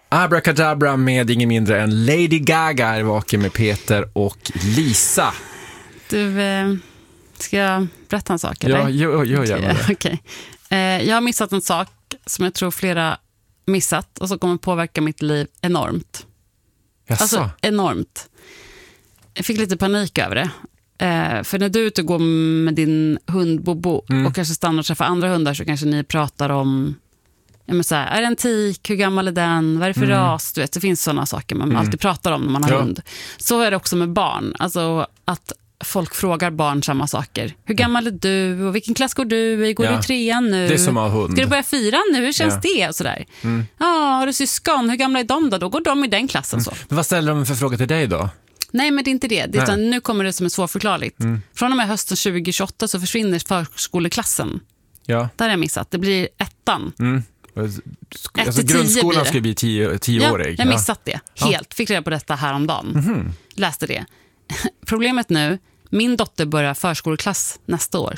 Abracadabra med ingen mindre än Lady Gaga är vaken med Peter och Lisa. Du, ska jag berätta en sak? Eller? Ja, gör gärna det. Okej. Jag har missat en sak som jag tror flera missat och som kommer påverka mitt liv enormt. Jaså? Alltså enormt. Jag fick lite panik över det. För när du är ute och går med din hund Bobo och kanske stannar och träffar andra hundar, så kanske ni pratar om, ja, men så här, är det en tik? Hur gammal är den? Vad är det för ras? Du vet, det finns sådana saker man alltid pratar om när man har hund. Så är det också med barn. Alltså att folk frågar barn samma saker. Hur gammal är du? Och vilken klass går du i? Går du i 3:an nu? Det är som att ha hund. Ska du börja 4:an nu? Hur känns det? Och sådär. Har du syskon? Hur gamla är de då? Då går de i den klassen så. Men vad ställer de för fråga till dig då? Nej, men det är inte det. Utan nu kommer det som är svårförklarligt. Från och med hösten 2028 så försvinner förskoleklassen. Ja. Där har jag missat. Det blir 1:an. Alltså grundskolan ska bli 10-årig. Jag har missat det. Helt. Fick reda på detta häromdagen. Läste det. Problemet nu, min dotter börjar förskoleklass nästa år,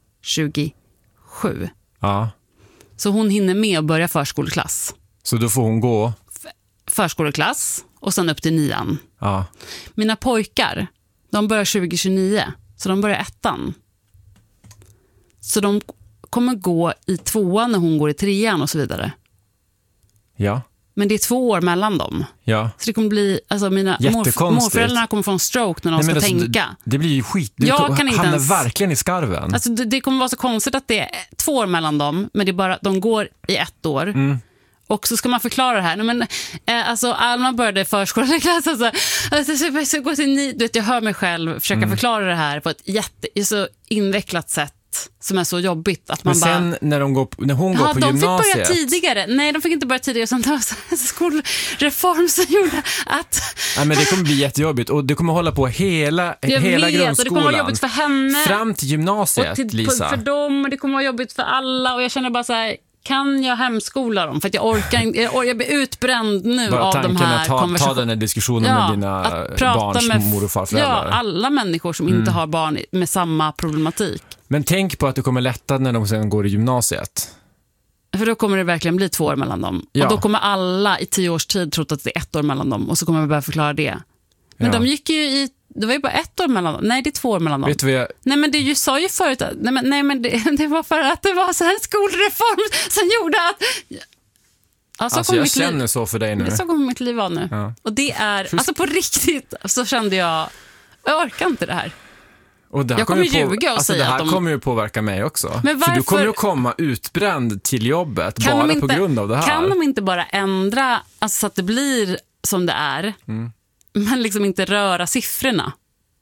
2027. Ja. Så hon hinner med att börja förskoleklass. Så då får hon gå? Förskoleklass och sen upp till 9:an. Ja. Mina pojkar, de börjar 2029. Så de börjar 1:an. Så de kommer gå i 2:an när hon går i 3:an och så vidare. Ja. Men det är 2 år mellan dem. Ja. Så det kommer bli, alltså mina morföräldrarna kommer få en stroke när de ska tänka. Det blir ju skit. Du hamnar verkligen i skarven. Alltså det kommer vara så konstigt att det är 2 år mellan dem, men det är bara, de går i 1 år. Och så ska man förklara det här. Nej, men, alltså Alma började förskoleklass. Så gå till du vet, jag hör mig själv försöka förklara det här på ett så invecklat sätt som är så jobbigt att man men sen bara, när hon går på gymnasiet. De fick börja tidigare. Nej, de fick inte börja tidigare. Utan det var en skolreform som gjorde att... Nej, men det kommer bli jättejobbigt. Och det kommer hålla på hela grundskolan. Och det kommer vara jobbigt för henne. Fram till gymnasiet, och Lisa. För dem, och det kommer vara jobbigt för alla. Och jag känner bara så här, kan jag hemskola dem? För att jag orkar inte, jag blir utbränd nu bara av de här konversationerna. Ta den här diskussionen med dina barns mor- och farföräldrar. Ja, alla människor som inte har barn med samma problematik. Men tänk på att det kommer lätta när de sen går i gymnasiet. För då kommer det verkligen bli 2 år mellan dem. Ja. Och då kommer alla i 10 års tid trott att det är 1 år mellan dem. Och så kommer vi börja förklara det. Men de gick ju det var ju bara 1 år mellan dem. Nej, det är 2 år mellan dem. Vet du vad Nej, men du sa ju förut att, nej, men det var för att det var så här en skolreform som gjorde att... Alltså jag känner så för dig nu. Så kommer mitt liv vara nu. Ja. Och det är, alltså på riktigt så kände jag orkar inte det här. Och det här jag kommer ljuga och säga det här att kommer ju påverka mig också. Men varför... För du kommer ju komma utbränd till jobbet bara på grund av det här. Kan de inte bara ändra alltså, så att det blir som det är, men liksom inte röra siffrorna?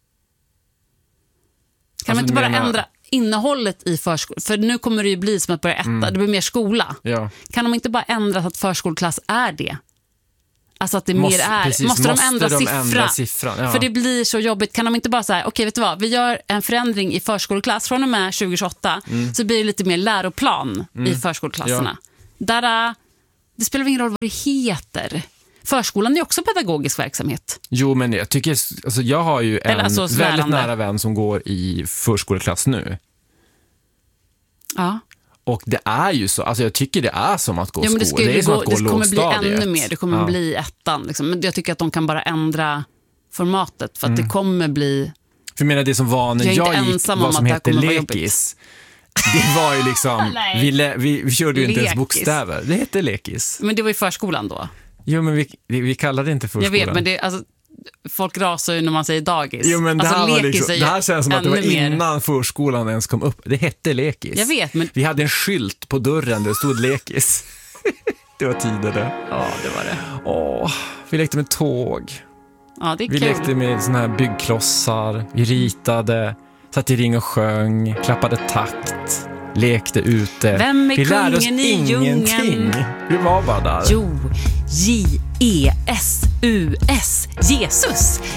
Kan de inte bara ändra innehållet i förskolan? För nu kommer det ju bli som att börja det blir mer skola. Ja. Kan de inte bara ändra så att förskoleklass är det? Alltså att det mer är. Precis, måste de ändra siffran? Ja. För det blir så jobbigt. Kan de inte bara säga, okej, vet du vad? Vi gör en förändring i förskoleklass från och med 2028 så blir det lite mer läroplan i förskoleklasserna. Ja. Det spelar ingen roll vad det heter. Förskolan är också pedagogisk verksamhet. Jo, men jag tycker, alltså jag har ju en väldigt nära vän som går i förskoleklass nu. Ja. Och det är ju så, alltså jag tycker det är som att gå skola. Det är som att gå det kommer lågstadiet. bli ännu mer, det kommer bli 1:an liksom. Men jag tycker att de kan bara ändra formatet för att det kommer bli... För jag menar det som var när jag gick, vad som hette lekis. Det var ju liksom, vi körde ju inte ens bokstäver. Det hette lekis. Men det var ju förskolan då. Jo, men vi kallade det inte förskolan. Jag vet, men det, alltså, folk rasar ju när man säger dagis. Jo, men det här, lekis det här känns som att det var innan förskolan ens kom upp. Det hette lekis. Jag vet, men... Vi hade en skylt på dörren där det stod lekis. Det var tider det. Ja, det var det. Vi lekte med tåg. Ja, det är vi kul. lekte med såna här byggklossar. Vi ritade, satt i ring och sjöng, klappade takt, lekte ute. Vem är vi lärde oss kungen i djungeln? Vi var bara där. Jo, J-E-S-U-S, Jesus.